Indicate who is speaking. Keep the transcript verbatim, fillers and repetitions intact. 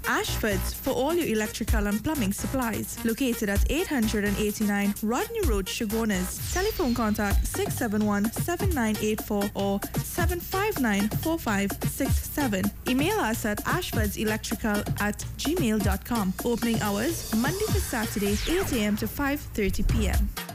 Speaker 1: Ashford's for all your electrical and plumbing supplies. Located at eight eighty-nine Rodney Road, Shogunas. Telephone contact six seven one, seven nine eight four or seven five nine, four five six seven. Email us at ashfordselectrical at gmail dot com. Opening hours Monday to Saturday, eight a.m. to five thirty p.m.